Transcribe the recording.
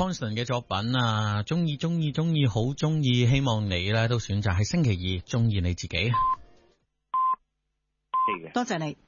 Bronson 嘅作品啊，中意，好中意，希望你咧都選擇喺星期二中意你自己。 多謝你。